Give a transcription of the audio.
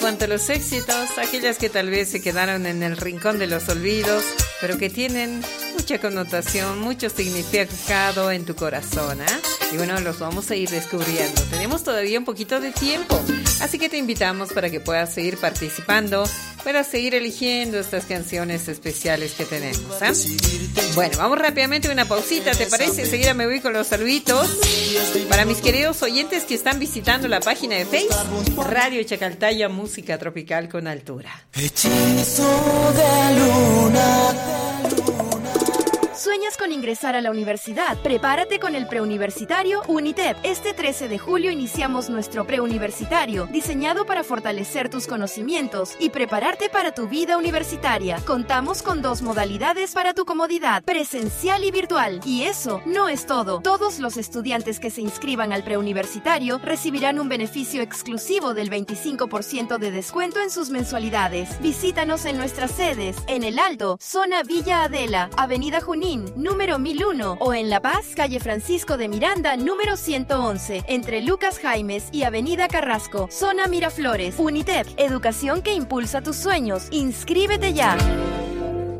cuanto a los éxitos, aquellas que tal vez se quedaron en el rincón de los olvidos, pero que tienen mucha connotación, mucho significado en tu corazón, ¿eh? Y bueno, los vamos a ir descubriendo. Tenemos todavía un poquito de tiempo, así que te invitamos para que puedas seguir participando, para seguir eligiendo estas canciones especiales que tenemos, ¿eh? Bueno, vamos rápidamente a una pausita, ¿te parece? Enseguida me voy con los saluditos para mis queridos oyentes que están visitando la página de Facebook Radio Chacaltaya, música tropical con altura. Hechizo de luna. ¿Sueñas con ingresar a la universidad? Prepárate con el preuniversitario UNITEP. Este 13 de julio iniciamos nuestro preuniversitario, diseñado para fortalecer tus conocimientos y prepararte para tu vida universitaria. Contamos con 2 modalidades para tu comodidad, presencial y virtual. Y eso no es todo. Todos los estudiantes que se inscriban al preuniversitario recibirán un beneficio exclusivo del 25% de descuento en sus mensualidades. Visítanos en nuestras sedes, en El Alto, zona Villa Adela, Avenida Junín, número 1001, o en La Paz, calle Francisco de Miranda, número 111, entre Lucas Jaimes y Avenida Carrasco, zona Miraflores. UNITEP, educación que impulsa tus sueños. ¡Inscríbete ya!